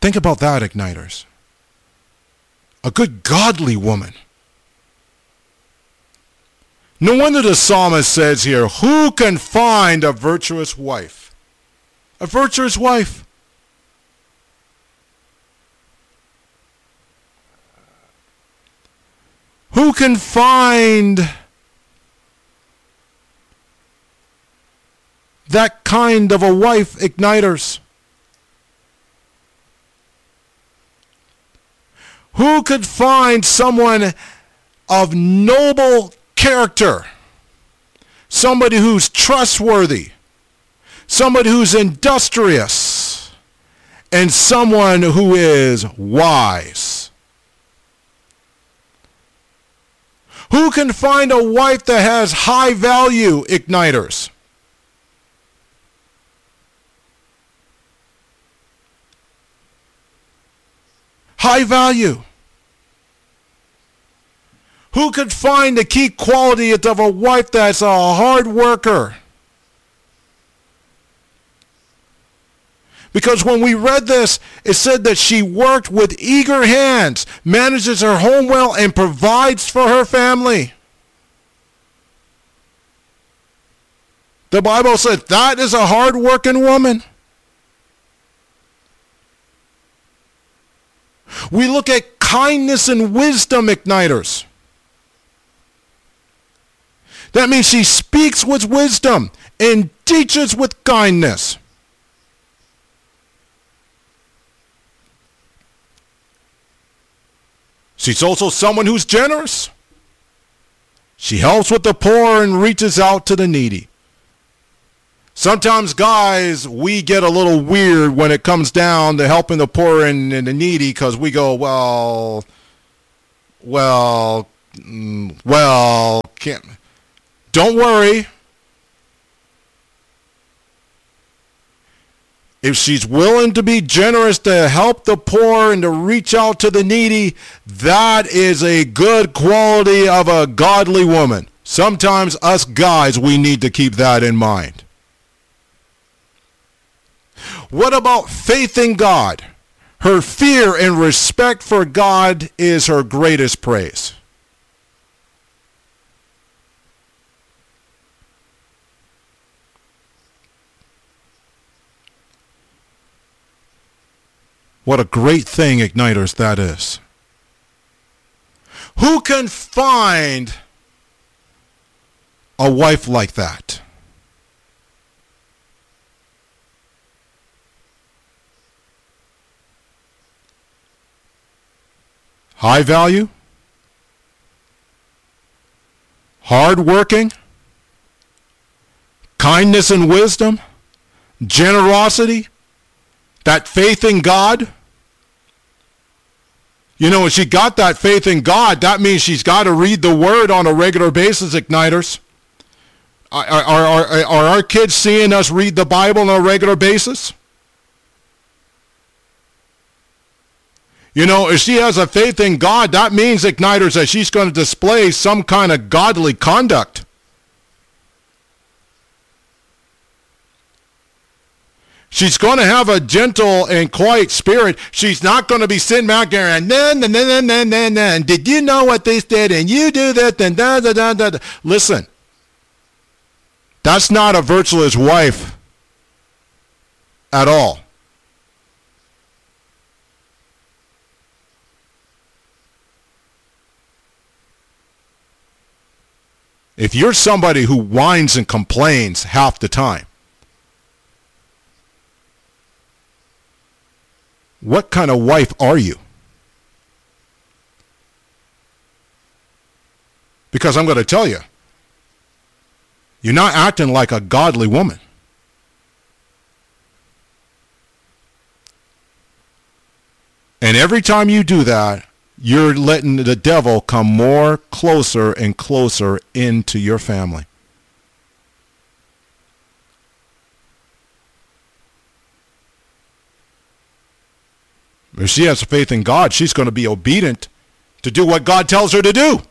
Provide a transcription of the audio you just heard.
Think about that, igniters. A good godly woman. No wonder the psalmist says here, who can find a virtuous wife? A virtuous wife. Who can find that kind of a wife, igniters? Who could find someone of noble character? Somebody who's trustworthy, somebody who's industrious, and someone who is wise. Who can find a wife that has high value, igniters? High value. Who could find the key quality of a wife that's a hard worker? Because when we read this, it said that she worked with eager hands, manages her home well, and provides for her family. The Bible said that is a hard-working woman. We look at kindness and wisdom, igniters. That means she speaks with wisdom and teaches with kindness. She's also someone who's generous. She helps with the poor and reaches out to the needy. Sometimes, guys, we get a little weird when it comes down to helping the poor and the needy because we go, can't. Don't worry. If she's willing to be generous to help the poor and to reach out to the needy, that is a good quality of a godly woman. Sometimes us guys, we need to keep that in mind. What about faith in God? Her fear and respect for God is her greatest praise. What a great thing, igniters, that is. Who can find a wife like that? High value, hard-working, kindness and wisdom, generosity, that faith in God. You know, if she got that faith in God, that means she's got to read the Word on a regular basis, igniters. Are our kids seeing us read the Bible on a regular basis? You know, if she has a faith in God, that means, igniters, that she's going to display some kind of godly conduct. She's going to have a gentle and quiet spirit. She's not going to be sitting back there and did you know what they did? And you do that, and da. Listen, that's not a virtuous wife at all. If you're somebody who whines and complains half the time, what kind of wife are you? Because I'm going to tell you, you're not acting like a godly woman. And every time you do that, you're letting the devil come more closer and closer into your family. If she has faith in God, she's going to be obedient to do what God tells her to do.